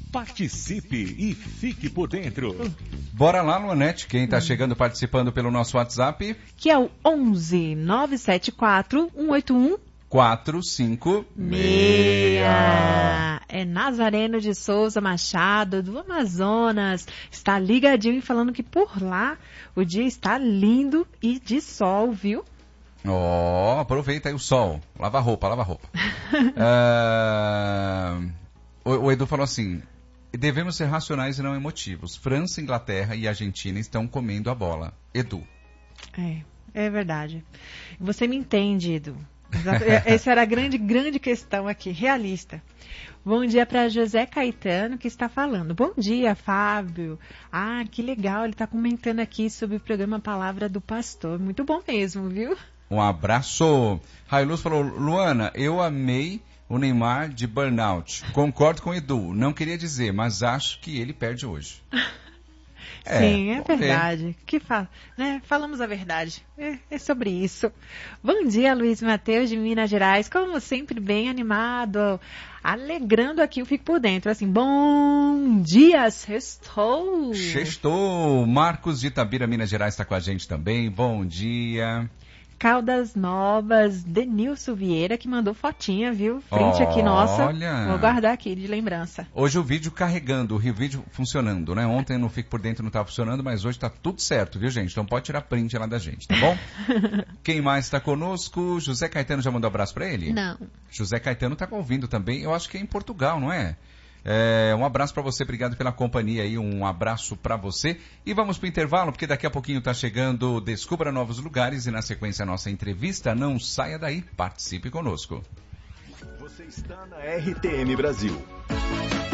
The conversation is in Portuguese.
Participe e fique por dentro. Bora lá, Luanete, quem está chegando participando pelo nosso WhatsApp? Que é o 11 974 181 456. É Nazareno de Souza Machado, do Amazonas. Está ligadinho e falando que por lá o dia está lindo e de sol, viu? Aproveita aí o sol. Lava a roupa. O Edu falou assim: devemos ser racionais e não emotivos. França, Inglaterra e Argentina estão comendo a bola. Edu. É verdade. Você me entende, Edu. Essa era a grande questão aqui, realista. Bom dia para José Caetano, que está falando. Bom dia, Fábio. Que legal, ele está comentando aqui sobre o programa Palavra do Pastor. Muito bom mesmo, viu? Um abraço. Railuz falou: Luana, eu amei o Neymar de burnout. Concordo com o Edu. Não queria dizer, mas acho que ele perde hoje. Sim, é verdade. Falamos a verdade. É sobre isso. Bom dia, Luiz Matheus de Minas Gerais. Como sempre, bem animado. Alegrando aqui, eu fico por dentro. Assim, bom dia, sextou. Marcos de Itabira, Minas Gerais, está com a gente também. Bom dia. Caldas Novas, Denilson Vieira, que mandou fotinha, viu? Frente aqui, nossa. Olha. Vou guardar aqui de lembrança. Hoje o vídeo carregando, o vídeo funcionando, né? Ontem no Fico por Dentro não estava funcionando, mas hoje está tudo certo, viu, gente? Então pode tirar print lá da gente, tá bom? Quem mais está conosco? José Caetano já mandou abraço para ele? Não. José Caetano está ouvindo também, eu acho que é em Portugal, não é? Um abraço para você, obrigado pela companhia aí, um abraço para você. E vamos para o intervalo, porque daqui a pouquinho está chegando Descubra Novos Lugares e na sequência a nossa entrevista. Não saia daí, participe conosco. Você está na RTM Brasil.